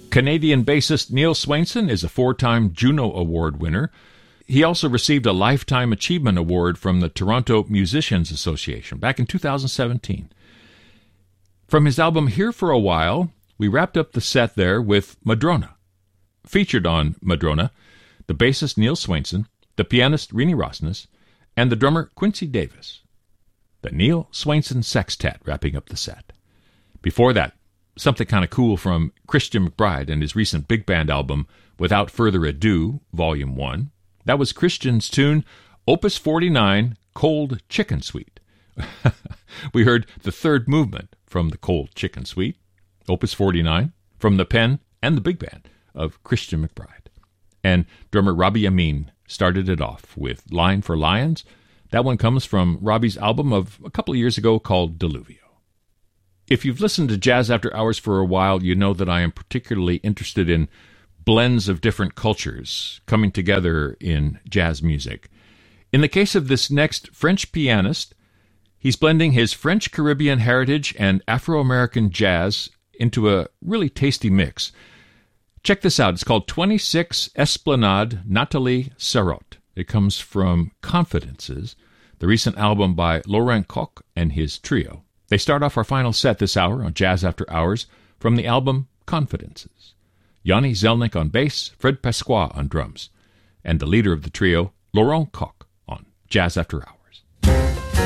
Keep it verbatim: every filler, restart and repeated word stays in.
Canadian bassist Neil Swainson is a four-time Juno Award winner. He also received a Lifetime Achievement Award from the Toronto Musicians Association back in two thousand seventeen. From his album Here for a While, we wrapped up the set there with Madrona. Featured on Madrona, the bassist Neil Swainson, the pianist Renee Rosnes, and the drummer Quincy Davis. The Neil Swainson Sextet wrapping up the set. Before that, something kind of cool from Christian McBride and his recent big band album, Without Further Ado, Volume one. That was Christian's tune, Opus forty-nine, Cold Chicken Suite. We heard the third movement from the Cold Chicken Suite, Opus forty-nine, from the pen and the big band of Christian McBride. And drummer Robbie Amin started it off with Line for Lions. That one comes from Robbie's album of a couple of years ago called Deluvio. If you've listened to Jazz After Hours for a while, you know that I am particularly interested in blends of different cultures coming together in jazz music. In the case of this next French pianist, he's blending his French-Caribbean heritage and Afro-American jazz into a really tasty mix. Check this out. It's called twenty-six Esplanade Nathalie Sarraute. It comes from Confidences, the recent album by Laurent Coq and his trio. They start off our final set this hour on Jazz After Hours from the album Confidences. Yanni Zelnick on bass, Fred Pasqua on drums, and the leader of the trio, Laurent Coq, on Jazz After Hours.